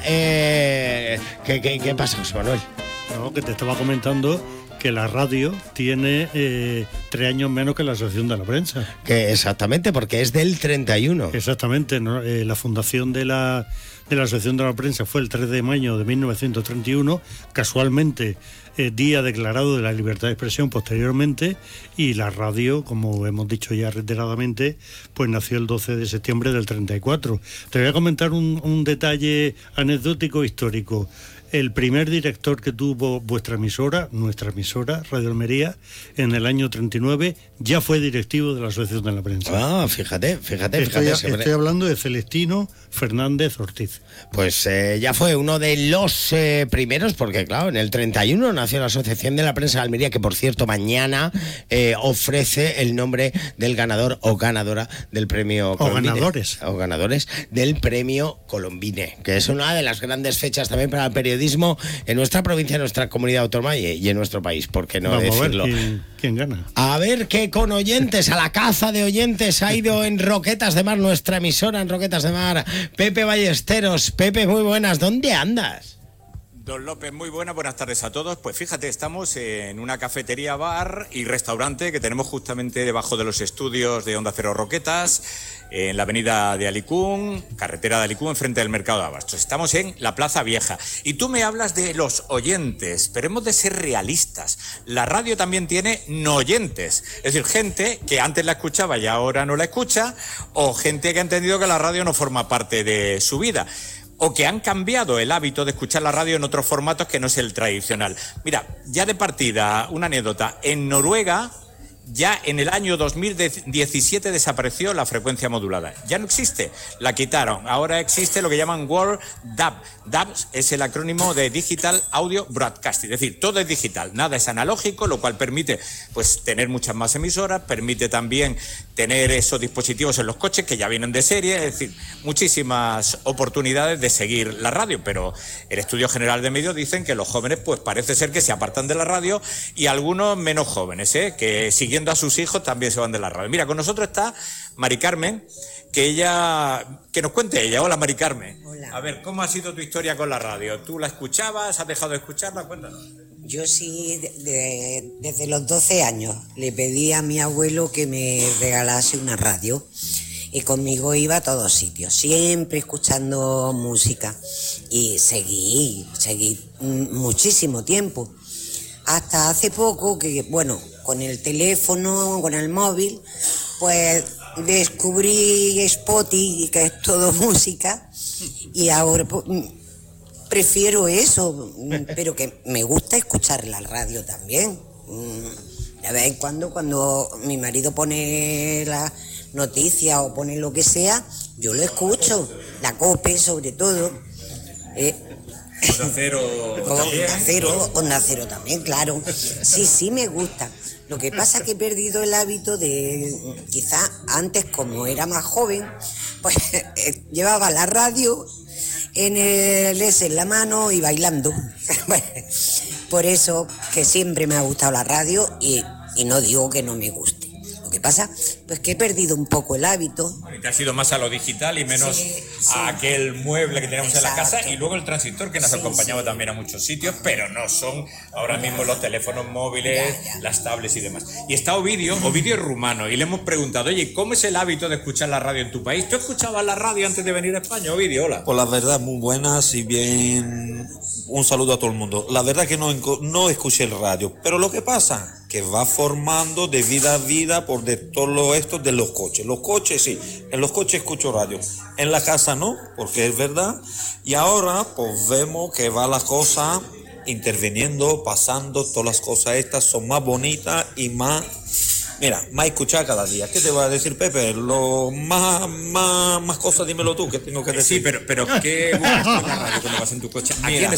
¿Qué pasa, José Manuel? No, que te estaba comentando que la radio tiene 3 años menos que la Asociación de la Prensa. Que exactamente, porque es del 31. Exactamente, ¿no? La fundación de la Asociación de la Prensa fue el 3 de mayo de 1931, casualmente día declarado de la libertad de expresión posteriormente, y la radio, como hemos dicho ya reiteradamente, pues nació el 12 de septiembre del 34. Te voy a comentar un detalle anecdótico histórico. El primer director que tuvo vuestra emisora, nuestra emisora, Radio Almería, en el año 39, ya fue directivo de la Asociación de la Prensa. Ah, fíjate. Estoy hablando de Celestino Fernández Ortiz. Pues ya fue uno de los primeros, porque claro, en el 31 nació la Asociación de la Prensa de Almería, que por cierto mañana ofrece el nombre del ganador o ganadora del premio Colombine. O ganadores del premio Colombine, que es una de las grandes fechas también para el periodismo en nuestra provincia, en nuestra comunidad autónoma y en nuestro país, ¿por qué no decirlo? Vamos a ver quién gana. A ver qué con oyentes, a la caza de oyentes ha ido en Roquetas de Mar, nuestra emisora en Roquetas de Mar, Pepe Ballesteros. Pepe, muy buenas, ¿dónde andas? Don López, muy buenas tardes a todos. Pues fíjate, estamos en una cafetería, bar y restaurante que tenemos justamente debajo de los estudios de Onda Cero Roquetas, en la avenida de Alicún, carretera de Alicún, enfrente del Mercado de Abastos. Estamos en la Plaza Vieja. Y tú me hablas de los oyentes, pero hemos de ser realistas. La radio también tiene no oyentes, es decir, gente que antes la escuchaba y ahora no la escucha, o gente que ha entendido que la radio no forma parte de su vida, o que han cambiado el hábito de escuchar la radio en otros formatos que no es el tradicional. Mira, ya de partida, una anécdota. En Noruega, ya en el año 2017 desapareció la frecuencia modulada. Ya no existe, la quitaron. Ahora existe lo que llaman World DAB. DAB es el acrónimo de Digital Audio Broadcasting. Es decir, todo es digital, nada es analógico, lo cual permite pues tener muchas más emisoras, permite también tener esos dispositivos en los coches que ya vienen de serie, es decir, muchísimas oportunidades de seguir la radio, pero el Estudio General de Medios dicen que los jóvenes pues parece ser que se apartan de la radio y algunos menos jóvenes, que siguiendo a sus hijos también se van de la radio. Mira, con nosotros está Mari Carmen, que nos cuente ella. Hola, Mari Carmen. Hola. A ver, ¿cómo ha sido tu historia con la radio? ¿Tú la escuchabas? ¿Has dejado de escucharla? Cuéntanos. Yo sí, desde los 12 años le pedí a mi abuelo que me regalase una radio y conmigo iba a todos sitios, siempre escuchando música, y seguí muchísimo tiempo, hasta hace poco que, bueno, con el teléfono, con el móvil, pues descubrí Spotify, que es todo música, y ahora pues, prefiero eso, pero que me gusta escuchar la radio también. De vez en cuando mi marido pone la noticia o pone lo que sea, yo lo escucho, la COPE sobre todo. Onda Cero también, claro. Sí, me gusta. Lo que pasa es que he perdido el hábito de, quizá antes, como era más joven, pues llevaba la radio en la mano y bailando. Por eso que siempre me ha gustado la radio y no digo que no me guste. Lo que pasa, pues que he perdido un poco el hábito. Te has ido más a lo digital y menos a aquel mueble que teníamos en la casa, y luego el transistor que nos acompañaba también a muchos sitios, pero no son ahora mismo los teléfonos móviles, las tablets y demás. Y está Ovidio es rumano, y le hemos preguntado, oye, ¿cómo es el hábito de escuchar la radio en tu país? ¿Tú escuchabas la radio antes de venir a España, Ovidio? Hola. Pues la verdad, muy buenas y bien. Un saludo a todo el mundo. La verdad que no escuché el radio, pero lo que pasa que va formando de vida a vida por de todo esto de los coches. Los coches sí, en los coches escucho radio, en la casa no, porque es verdad. Y ahora pues vemos que va la cosa interviniendo, pasando, todas las cosas estas son más bonitas y más... Mira, más escuchar cada día. ¿Qué te va a decir, Pepe? Más cosas, dímelo tú, que tengo que decir. Sí, pero ¿qué buscas con la radio cuando vas en tu coche? ¿A quién